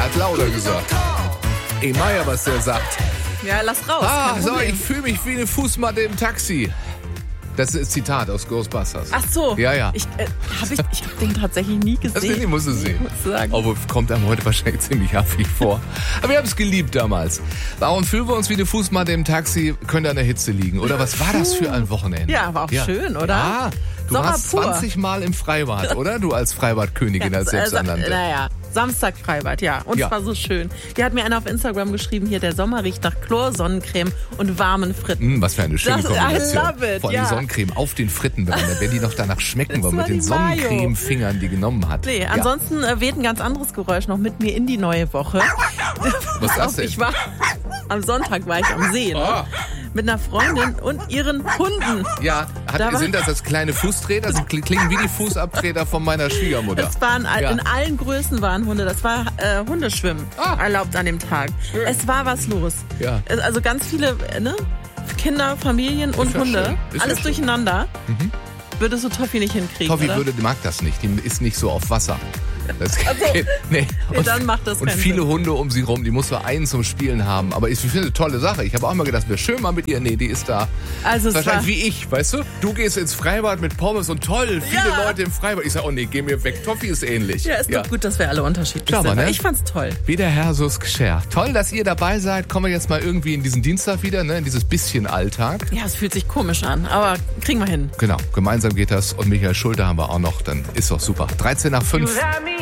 Er hat lauter gesagt. Ich mach ja, was der sagt. Ja, lass raus. So, ich fühle mich wie eine Fußmatte im Taxi. Das ist Zitat aus Ghostbusters. Ach so. Ja. Ich hab den tatsächlich nie gesehen. Das musst du sehen. Muss sagen. Aber kommt einem heute wahrscheinlich ziemlich affig vor. Aber wir haben es geliebt damals. Warum fühlen wir uns wie eine Fußmatte im Taxi? Könnte an der Hitze liegen. Oder was war das für ein Wochenende? Ja, war auch schön, oder? Ja, du Sommer warst pur. 20 Mal im Freibad, oder? Du als Freibadkönigin, als Selbsternannte. Naja, Samstag Freibad, ja. Und es war so schön. Hier hat mir einer auf Instagram geschrieben, hier, der Sommer riecht nach Chlor, Sonnencreme und warmen Fritten. Was für eine schöne Kombination. I love it, Vor allem Sonnencreme auf den Fritten, wenn die noch danach schmecken, weil mit den Sonnencreme-Fingern die genommen hat. Nee, ansonsten weht ein ganz anderes Geräusch noch mit mir in die neue Woche. Was ist das denn? Am Sonntag war ich am See, ne? Mit einer Freundin und ihren Hunden. Ja, sind das kleine Fußtreter? Das klingen wie die Fußabtreter von meiner Schwiegermutter. Es waren in allen Größen waren Hunde. Das war Hundeschwimmen erlaubt an dem Tag. Schön. Es war was los. Ja. Also ganz viele Kinder, Familien und Hunde. Alles durcheinander. Würdest du Toffi nicht hinkriegen, Toffi oder? mag das nicht. Die ist nicht so auf Wasser. Das nee, dann macht das und viele Hunde um sie rum, die muss nur einen zum Spielen haben. Aber ich finde es eine tolle Sache. Ich habe auch mal gedacht, wäre schön mal mit ihr. Nee, die ist da. Also wahrscheinlich wie ich, weißt du? Du gehst ins Freibad mit Pommes und toll, viele Leute im Freibad. Ich sage, oh nee, geh mir weg. Toffi ist ähnlich. Ja, ist doch gut, dass wir alle unterschiedlich sind. Ne? Ich fand's toll. Wie der Herr so's geschert. Toll, dass ihr dabei seid. Kommen wir jetzt mal irgendwie in diesen Dienstag wieder, ne? In dieses bisschen Alltag. Ja, es fühlt sich komisch an, aber kriegen wir hin. Genau, gemeinsam geht das. Und Michael Schulte haben wir auch noch. Dann ist doch super. 13 nach 5.